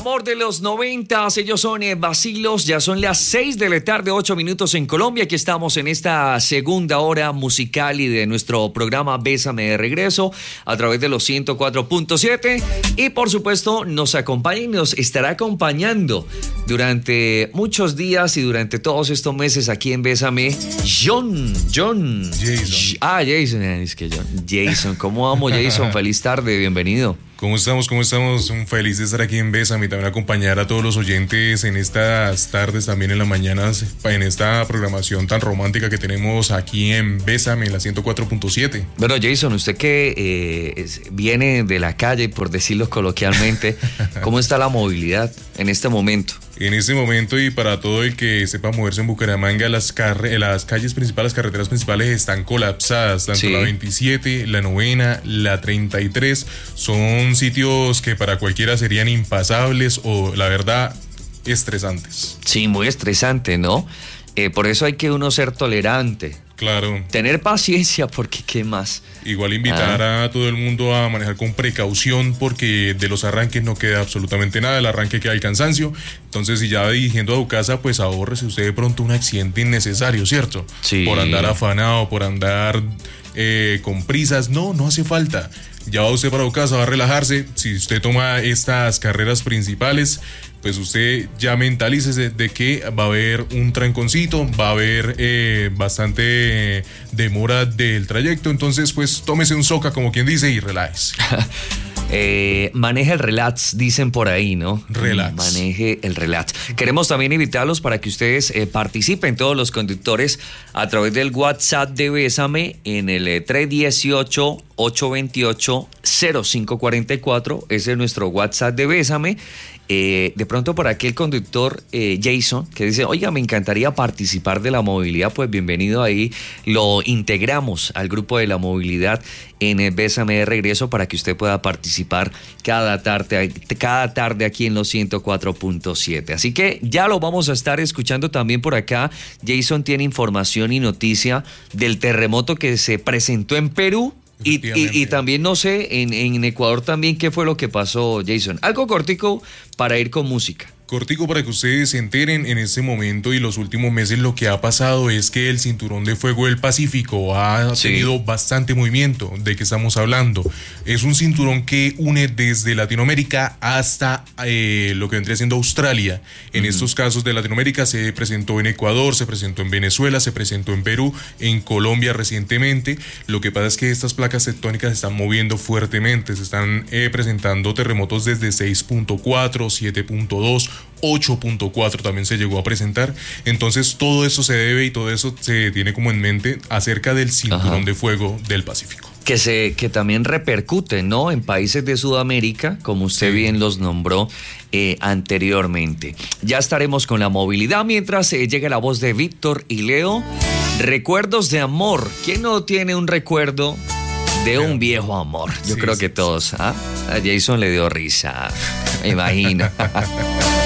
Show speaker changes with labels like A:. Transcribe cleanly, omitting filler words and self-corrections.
A: amor de los 90, ellos son Vacilos, ya son las 6 de la tarde, 8 minutos en Colombia. Aquí estamos en esta segunda hora musical y de nuestro programa Bésame de regreso a través de los 104.7 y por supuesto nos acompaña y nos estará acompañando durante muchos días y durante todos estos meses aquí en Bésame, Jason. Jason, es que Jason, ¿cómo amo Jason? Feliz tarde, bienvenido.
B: ¿Cómo estamos? Un feliz de estar aquí en Bésame y también acompañar a todos los oyentes en estas tardes, también en las mañanas, en esta programación tan romántica que tenemos aquí en Bésame, en la 104.7.
A: Bueno, Jason, usted que viene de la calle, por decirlo coloquialmente, ¿cómo está la movilidad en este momento?
B: En este momento y para todo el que sepa moverse en Bucaramanga, las calles principales, las carreteras principales están colapsadas, tanto la 27, la 9, la 33, son sitios que para cualquiera serían impasables o, la verdad, estresantes.
A: Sí, muy estresante, ¿no? Por eso hay que uno ser tolerante.
B: Claro.
A: Tener paciencia, porque ¿qué más?
B: Igual invitar a todo el mundo a manejar con precaución, porque de los arranques no queda absolutamente nada, el arranque queda el cansancio. Entonces, si ya va dirigiendo a su casa, pues ahórrese usted de pronto un accidente innecesario, ¿cierto?
A: Sí.
B: Por andar afanado, por andar con prisas, no hace falta. Ya va usted para su casa, va a relajarse. Si usted toma estas carreras principales, pues usted ya mentalícese de que va a haber un tranconcito, va a haber bastante demora del trayecto, entonces pues tómese un soca, como quien dice, y relájese.
A: Maneje el relax, dicen por ahí, ¿no?
B: Relax.
A: Maneje el relax. Queremos también invitarlos para que ustedes participen, todos los conductores, a través del WhatsApp de Bésame en el 318-828-0544. Ese es nuestro WhatsApp de Bésame. De pronto por aquel conductor Jason que dice, oiga, me encantaría participar de la movilidad, pues bienvenido ahí, lo integramos al grupo de la movilidad en el Bésame de regreso para que usted pueda participar cada tarde aquí en los 104.7. Así que ya lo vamos a estar escuchando también por acá. Jason tiene información y noticia del terremoto que se presentó en Perú. Y también, no sé, en Ecuador también, ¿qué fue lo que pasó, Jason? Algo cortico para ir con música.
B: Cortico para que ustedes se enteren en este momento y los últimos meses lo que ha pasado es que el cinturón de fuego del Pacífico ha tenido bastante movimiento. ¿De qué estamos hablando? Es un cinturón que une desde Latinoamérica hasta lo que vendría siendo Australia. En estos casos de Latinoamérica se presentó en Ecuador, se presentó en Venezuela, se presentó en Perú, en Colombia recientemente. Lo que pasa es que estas placas tectónicas se están moviendo fuertemente, se están presentando terremotos desde 6.4, 7.2, 8.4 también se llegó a presentar. Entonces todo eso se debe y todo eso se tiene como en mente acerca del cinturón de fuego del Pacífico.
A: Que también repercute, ¿no? En países de Sudamérica, como usted bien los nombró anteriormente. Ya estaremos con la movilidad mientras llega la voz de Víctor y Leo. Recuerdos de amor. ¿Quién no tiene un recuerdo de un viejo amor? Yo creo que todos. A Jason le dio risa, me imagino.